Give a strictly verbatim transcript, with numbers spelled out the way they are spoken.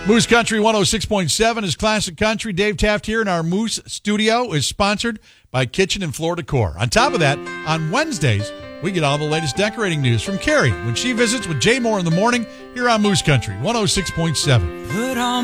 Moose Country one oh six point seven is Classic Country. Dave Taft here in our Moose studio is sponsored by Kitchen and Floor Decor. On top of that, on Wednesdays, we get all the latest decorating news from Carrie when she visits with Jay Moore in the morning here on Moose Country one oh six point seven. Put on